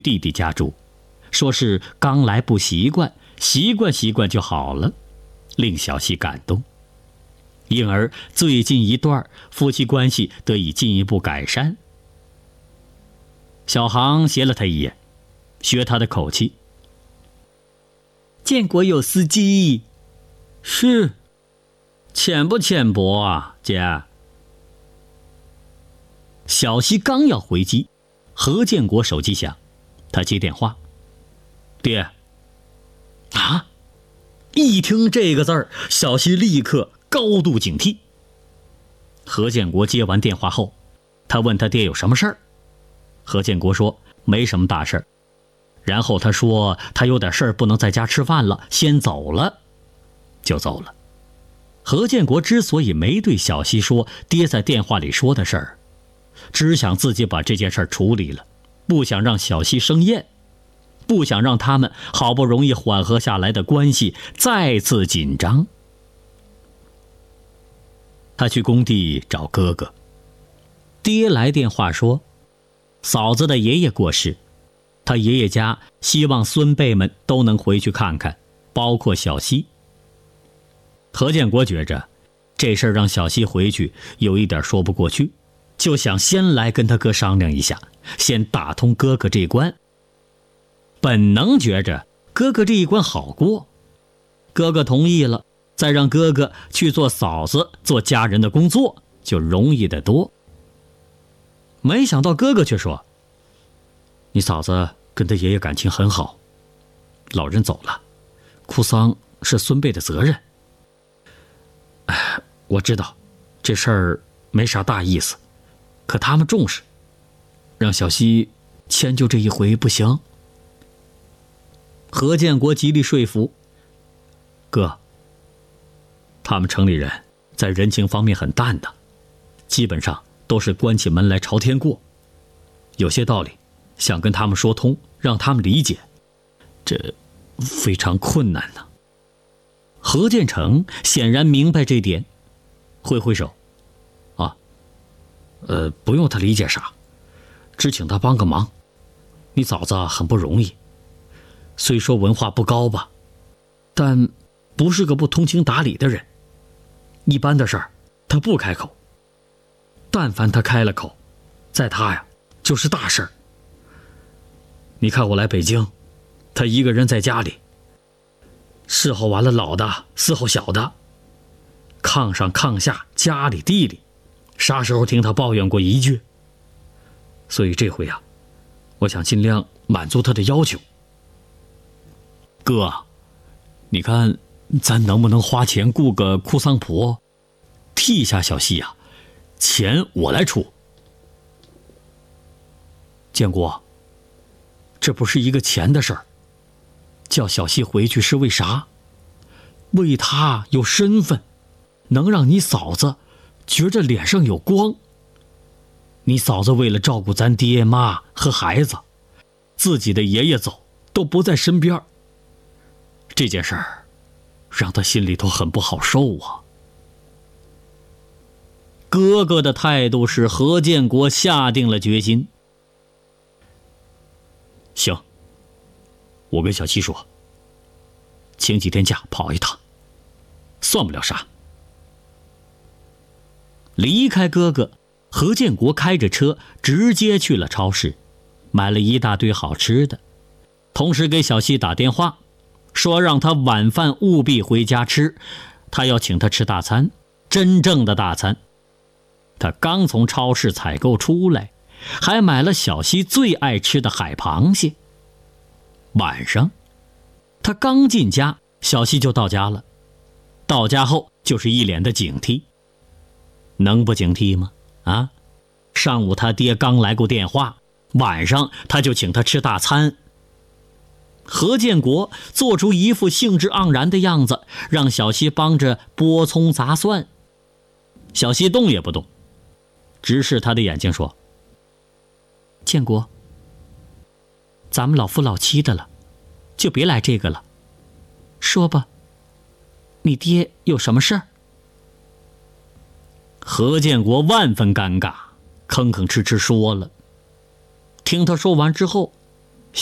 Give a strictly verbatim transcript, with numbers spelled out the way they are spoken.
弟弟家住，说是刚来不习惯，习惯习惯就好了，令小西感动。因而最近一段夫妻关系得以进一步改善。小航斜了他一眼，学他的口气：“建国有司机。”“是，浅不浅薄啊，姐？”小西刚要回击，何建国手机响，他接电话：“爹。”啊！一听这个字儿，小西立刻高度警惕。何建国接完电话后，他问他爹有什么事儿。何建国说没什么大事儿，然后他说他有点事儿不能在家吃饭了，先走了，就走了。何建国之所以没对小西说爹在电话里说的事儿，只想自己把这件事儿处理了，不想让小西生厌，不想让他们好不容易缓和下来的关系再次紧张。他去工地找哥哥，爹来电话说嫂子的爷爷过世，他爷爷家希望孙辈们都能回去看看，包括小西。何建国觉着这事儿让小西回去有一点说不过去，就想先来跟他哥商量一下，先打通哥哥这关。本能觉着哥哥这一关好过，哥哥同意了，再让哥哥去做嫂子做家人的工作就容易得多。没想到哥哥却说：“你嫂子跟他爷爷感情很好，老人走了，哭丧是孙辈的责任。”哎，我知道这事儿没啥大意思，可他们重视，让小西迁就这一回不行？何建国极力说服：“哥，他们城里人在人情方面很淡的，基本上都是关起门来朝天过，有些道理想跟他们说通，让他们理解，这非常困难呢。”何建成显然明白这点，挥挥手：“啊，呃，不用他理解啥，只请他帮个忙。你嫂子很不容易，虽说文化不高吧，但不是个不通情达理的人。一般的事儿他不开口，但凡他开了口，在他呀就是大事儿。你看我来北京，他一个人在家里，伺候完了老的，伺候小的，炕上炕下，家里地里，啥时候听他抱怨过一句？所以这回啊，我想尽量满足他的要求。哥，你看咱能不能花钱雇个哭丧婆，替下小西呀？钱我来出。建国，这不是一个钱的事儿，叫小西回去是为啥？为他有身份，能让你嫂子觉着脸上有光。你嫂子为了照顾咱爹妈和孩子，自己的爷爷走都不在身边，这件事儿让他心里头很不好受啊。哥哥的态度使何建国下定了决心。行，我跟小七说，请几天假跑一趟，算不了啥。离开哥哥，何建国开着车直接去了超市，买了一大堆好吃的，同时给小西打电话，说让他晚饭务必回家吃，他要请他吃大餐，真正的大餐。他刚从超市采购出来，还买了小西最爱吃的海螃蟹。晚上他刚进家，小西就到家了。到家后就是一脸的警惕，能不警惕吗？啊，上午他爹刚来过电话，晚上他就请他吃大餐。何建国做出一副兴致盎然的样子，让小西帮着剥葱砸蒜。小西动也不动，直视他的眼睛说：“建国，咱们老夫老妻的了，就别来这个了。说吧，你爹有什么事儿？”何建国万分尴尬，吭吭哧哧说了。听他说完之后，